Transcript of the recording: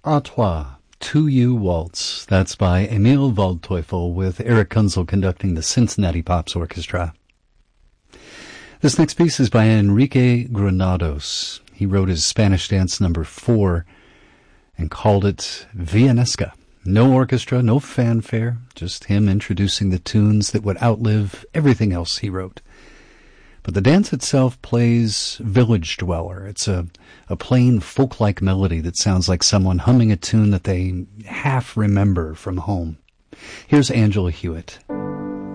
À Toi, To You Waltz. That's by Emil Waldteufel with Eric Kunzel conducting the Cincinnati Pops Orchestra. This next piece is by Enrique Granados. He wrote his Spanish dance number 4 and called it Villanesca. No orchestra, no fanfare, just him introducing the tunes that would outlive everything else he wrote. But the dance itself plays Village Dweller. It's a plain folk-like melody that sounds like someone humming a tune that they half remember from home. Here's Angela Hewitt.